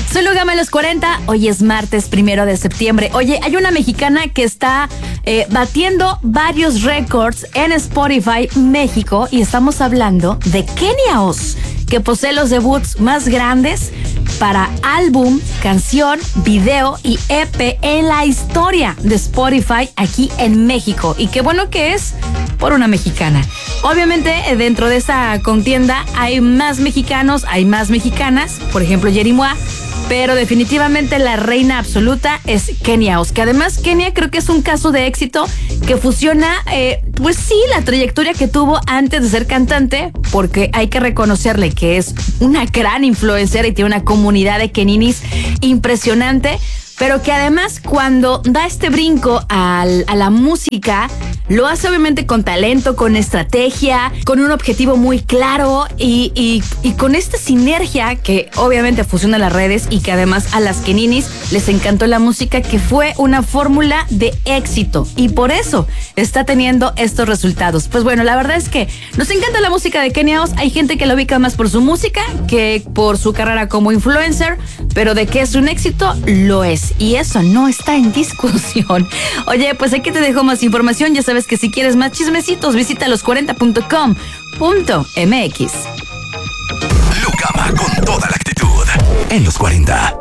Soy Lugama en los 40, hoy es martes 1 de septiembre. Oye, hay una mexicana que está batiendo varios récords en Spotify México y estamos hablando de Kenia Oz, que posee los debuts más grandes para álbum, canción, video y EP en la historia de Spotify aquí en México. Y qué bueno que es por una mexicana. Obviamente dentro de esta contienda hay más mexicanos, hay más mexicanas, por ejemplo Yerimoa, pero definitivamente la reina absoluta es Kenia Oz, que además Kenia creo que es un caso de éxito que fusiona, pues sí, la trayectoria que tuvo antes de ser cantante, porque hay que reconocerle que es una gran influencer y tiene una comunidad de keninis impresionante, pero que además cuando da este brinco a la música, lo hace obviamente con talento, con estrategia, con un objetivo muy claro y con esta sinergia que obviamente fusiona las redes y que además a las keninis les encantó la música, que fue una fórmula de éxito y por eso está teniendo estos resultados. Pues bueno, la verdad es que nos encanta la música de Kenia Oz. Hay gente que la ubica más por su música que por su carrera como influencer, pero de que es un éxito, lo es. Y eso no está en discusión. Oye, pues aquí te dejo más información. Ya sabes que si quieres más chismecitos, visita los40.com.mx. Lugama con toda la actitud en los 40.